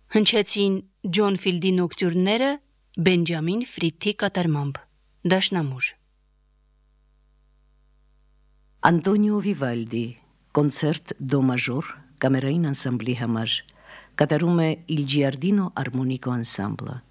Հնչեցին Ջոն Ֆիլդի նոկտյուրները Բենջամին Ֆրիթի կատարմամբ, դաշնամուր։ Անտոնիո Վիվալդի կոնցերտ դո մաժոր կամերային անսամբլի համար կատարում է Il Giardino Armonico Ensemble։